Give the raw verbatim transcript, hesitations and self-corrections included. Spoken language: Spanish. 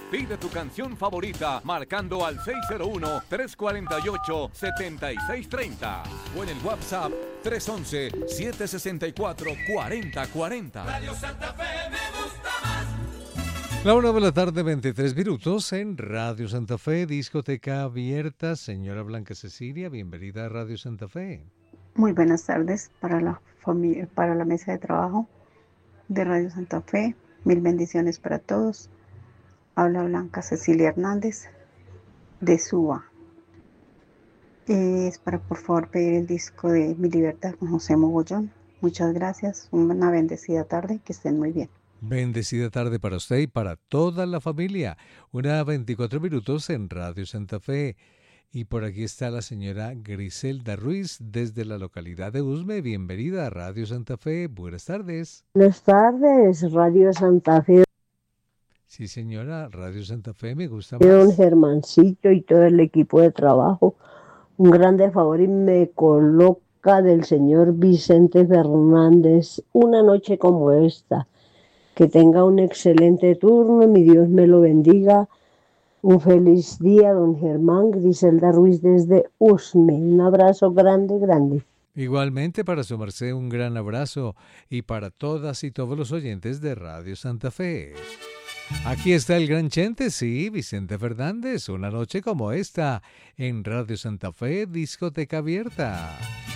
Pide tu canción favorita marcando al seis cero uno, tres cuatro ocho, siete seis tres cero o en el WhatsApp tres uno uno, siete seis cuatro, cuatro cero cuatro cero. Radio Santa Fe me gusta más. La una de la tarde, veintitrés minutos en Radio Santa Fe, discoteca abierta. Señora Blanca Cecilia, bienvenida a Radio Santa Fe. Muy buenas tardes para la familia, para la mesa de trabajo de Radio Santa Fe. Mil bendiciones para todos. Habla Blanca Cecilia Hernández de Suba. Es para por favor pedir el disco de Mi Libertad con José Mogollón. Muchas gracias. Una bendecida tarde. Que estén muy bien. Bendecida tarde para usted y para toda la familia. Una veinticuatro minutos en Radio Santa Fe. Y por aquí está la señora Griselda Ruiz desde la localidad de Usme. Bienvenida a Radio Santa Fe. Buenas tardes. Buenas tardes, Radio Santa Fe. Sí, señora, Radio Santa Fe me gusta más. Don Germancito y todo el equipo de trabajo. Un grande favor y me coloca del señor Vicente Fernández. Una noche como esta. Que tenga un excelente turno. Mi Dios me lo bendiga. Un feliz día, don Germán. Griselda Ruiz desde Usme. Un abrazo grande, grande. Igualmente para su merced un gran abrazo y para todas y todos los oyentes de Radio Santa Fe. Aquí está el gran Chente, sí, Vicente Fernández. Una noche como esta en Radio Santa Fe, discoteca abierta.